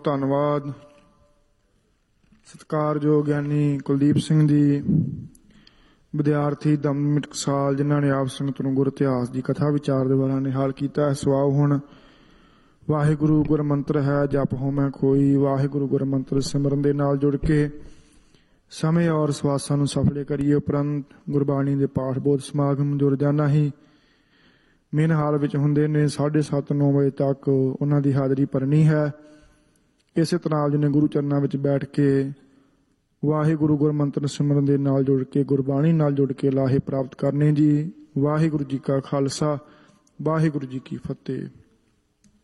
ਧੰਨਵਾਦ। ਸਤਿਕਾਰਯੋਗ ਗਿਆਨੀ ਕੁਲਦੀਪ ਸਿੰਘ ਜੀ, ਵਿਦਿਆਰਥੀ ਦਮਦਮੀ ਟਕਸਾਲ, ਜਿਨ੍ਹਾਂ ਨੇ ਆਪ ਸੰਗਤ ਨੂੰ ਗੁਰ ਇਤਿਹਾਸ ਦੀ ਕਥਾ ਵਿਚਾਰ ਦੇ ਬਾਰੇ ਨਿਹਾਲ ਕੀਤਾ ਹੈ। ਸਵਾਉ ਹੁਣ ਵਾਹਿਗੁਰੂ ਗੁਰਮੰਤਰ ਹੈ ਜਪ ਹੋਮੈ ਕੋਈ। ਵਾਹਿਗੁਰੂ ਗੁਰਮੰਤਰ ਸਿਮਰਨ ਦੇ ਨਾਲ ਜੁੜ ਕੇ ਸਮੇਂ ਔਰ ਸਵਾਸਾਂ ਨੂੰ ਸਫਲੇ ਕਰੀਏ। ਉਪਰੰਤ ਗੁਰਬਾਣੀ ਦੇ ਪਾਠ ਬੋਧ ਸਮਾਗਮ ਜੋ ਰੋਜ਼ਾਨਾ ਹੀ ਮੇਨ ਹਾਲ ਵਿੱਚ ਹੁੰਦੇ ਨੇ 7:30 9 ਵਜੇ ਤੱਕ ਉਹਨਾਂ ਦੀ ਹਾਜ਼ਰੀ ਭਰਨੀ ਹੈ। ਇਸੇ ਤਰ੍ਹਾਂ ਜਿਹਨੇ ਗੁਰੂ ਚਰਨਾਂ ਵਿੱਚ ਬੈਠ ਕੇ ਵਾਹਿਗੁਰੂ ਗੁਰਮੰਤਰ ਸਿਮਰਨ ਦੇ ਨਾਲ ਜੁੜ ਕੇ ਗੁਰਬਾਣੀ ਨਾਲ ਜੁੜ ਕੇ ਲਾਹੇ ਪ੍ਰਾਪਤ ਕਰਨੇ ਜੀ। ਵਾਹਿਗੁਰੂ ਜੀ ਕਾ ਖਾਲਸਾ, ਵਾਹਿਗੁਰੂ ਜੀ ਕੀ ਫਤਿਹ।